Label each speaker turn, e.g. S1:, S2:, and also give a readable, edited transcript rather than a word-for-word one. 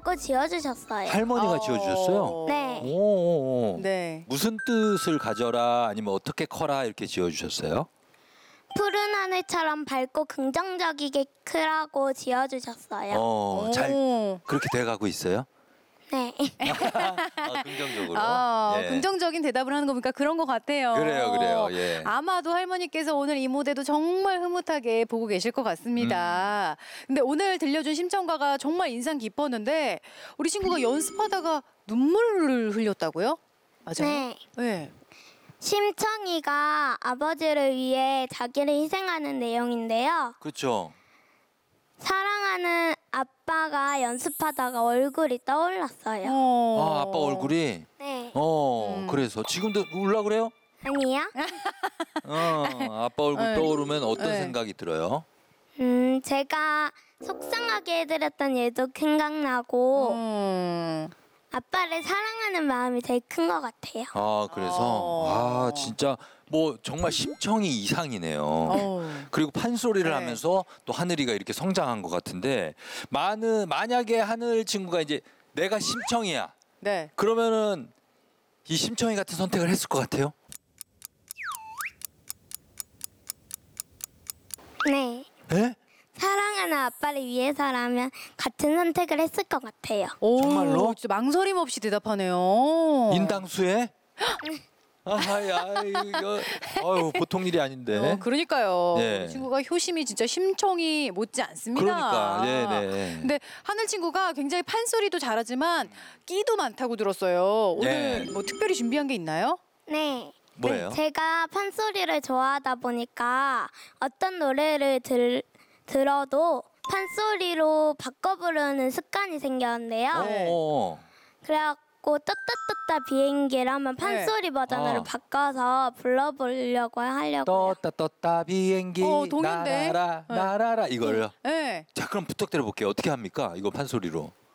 S1: 밟고 지어주셨어요.
S2: 할머니가 지어주셨어요?
S1: 네.
S2: 오.
S3: 네.
S2: 무슨 뜻을 가져라 아니면 어떻게 커라 이렇게 지어주셨어요?
S1: 푸른 하늘처럼 밝고 긍정적이게 크라고 지어주셨어요.
S2: 잘
S3: 오.
S2: 그렇게 돼가고 있어요?
S1: 네.
S2: 긍정적으로. 예.
S3: 긍정적인 대답을 하는 거 보니까 그런 것 같아요.
S2: 그래요. 예.
S3: 아마도 할머니께서 오늘 이 무대도 정말 흐뭇하게 보고 계실 것 같습니다. 근데 오늘 들려준 심청가가 정말 인상 깊었는데 우리 친구가 연습하다가 눈물을 흘렸다고요? 맞아요?
S1: 네.
S3: 네.
S1: 심청이가 아버지를 위해 자기를 희생하는 내용인데요.
S2: 그렇죠.
S1: 사랑하는 아빠가 연습하다가 얼굴이 떠올랐어요.
S2: 아빠 얼굴이.
S1: 네.
S2: 그래서 지금도 울라 그래요?
S1: 아니요?
S2: 아빠 얼굴 떠오르면 어떤
S3: 네.
S2: 생각이 들어요?
S1: 제가 속상하게 해드렸던 일도 생각나고 아빠를 사랑하는 마음이 제일 큰 것 같아요.
S2: 그래서 진짜 뭐 정말 심청이 이상이네요. 그리고 판소리를
S3: 네.
S2: 하면서 또 하늘이가 이렇게 성장한 것 같은데 만약에 하늘 친구가 이제 내가 심청이야.
S3: 네.
S2: 그러면은 이 심청이 같은 선택을 했을 것 같아요?
S1: 네.
S2: 에?
S1: 사랑하는 아빠를 위해서라면 같은 선택을 했을 것 같아요.
S2: 정말로?
S3: 진짜 망설임 없이 대답하네요.
S2: 인당수에? 이거 보통 일이 아닌데.
S3: 그러니까요.
S2: 네.
S3: 이 친구가 효심이 진짜 심청이 못지 않습니다.
S2: 그러니까, 네네.
S3: 근데 하늘 친구가 굉장히 판소리도 잘하지만 끼도 많다고 들었어요. 오늘
S2: 네.
S3: 뭐 특별히 준비한 게 있나요?
S1: 네.
S2: 뭐예요?
S1: 제가 판소리를 좋아하다 보니까 어떤 노래를 들어도 판소리로 바꿔 부르는 습관이 생겼는데요. 그래갖고 떴다 비행기를 한번 판소리 버전으로 바꿔서 불러보려고 하려고요.
S2: 떴다 비행기
S3: 동요인데?
S2: 날아라 이거를요.
S3: 네.
S2: 자 그럼 부탁드려 볼게요. 어떻게 합니까? 이거 판소리로.